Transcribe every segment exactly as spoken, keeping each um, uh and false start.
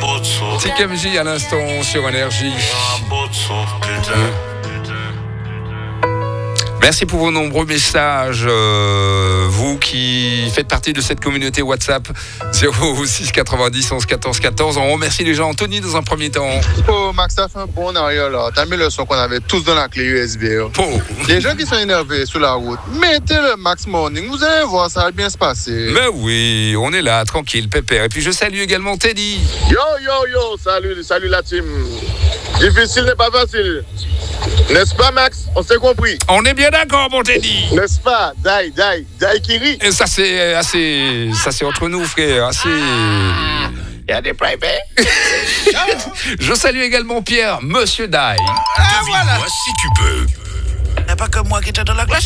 T K M J à l'instant sur Énergie. Merci pour vos nombreux messages, euh, vous qui faites partie de cette communauté WhatsApp zéro six quatre-vingt-dix onze quatorze quatorze. On remercie les gens. Anthony dans un premier temps. Oh Max, ça fait un bon arrière là. T'as mis le son qu'on avait tous dans la clé U S B. Oh. Les gens qui sont énervés sur la route, mettez le Max Morning. Vous allez voir, ça va bien se passer. Mais oui, on est là, tranquille, pépère. Et puis je salue également Teddy. Yo, yo, yo, salut, salut la team. Difficile n'est pas facile. N'est-ce pas, Max? On s'est compris. On est bien d'accord, mon Teddy. N'est-ce pas? Dai, Dai, Dai qui rit. Et ça, c'est assez. Ça, c'est entre nous, frère. Assez. Il y a des privés. Je salue également Pierre, Monsieur Dai. Ah, voilà. Si tu peux. Il n'y a pas que moi qui étais dans la glace.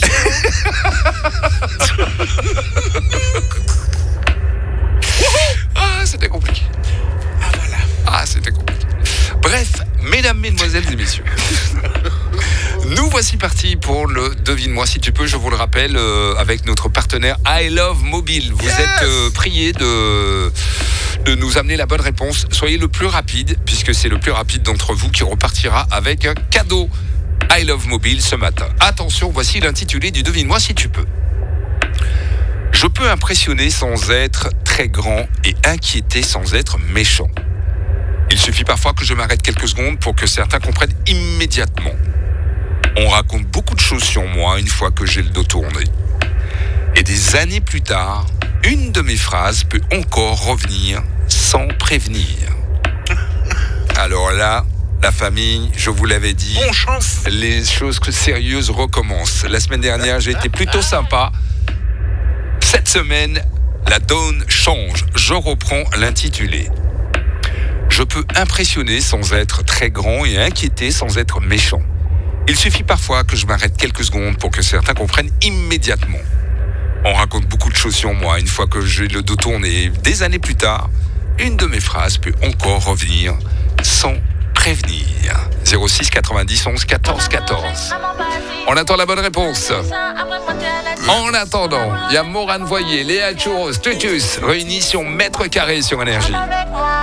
Ah, c'était compliqué. Ah, voilà. Ah, c'était compliqué. Bref, mesdames, mesdemoiselles et messieurs, nous voici partis pour le Devine-moi si tu peux. Je vous le rappelle, euh, avec notre partenaire I Love Mobile. Vous Yes. êtes euh, priés de, de nous amener la bonne réponse. Soyez le plus rapide, puisque c'est le plus rapide d'entre vous qui repartira avec un cadeau I Love Mobile ce matin. Attention, voici l'intitulé du Devine-moi si tu peux. Je peux impressionner sans être très grand et inquiéter sans être méchant. Il suffit parfois que je m'arrête quelques secondes pour que certains comprennent immédiatement. On raconte beaucoup de choses sur moi une fois que j'ai le dos tourné. Et des années plus tard, une de mes phrases peut encore revenir sans prévenir. Alors là, la famille, je vous l'avais dit, Bonne chance. les choses sérieuses recommencent. La semaine dernière, j'ai été plutôt sympa. Cette semaine, la donne change. Je reprends l'intitulé. Je peux impressionner sans être très grand et inquiéter sans être méchant. Il suffit parfois que je m'arrête quelques secondes pour que certains comprennent immédiatement. On raconte beaucoup de choses sur moi une fois que j'ai le dos tourné. Des années plus tard, une de mes phrases peut encore revenir sans prévenir. zéro six quatre-vingt-dix onze quatorze quatorze. On attend la bonne réponse. En attendant, il y a Morane Voyer, Léa Churros, Tutus, réunis sur Mètre Carré sur Énergie.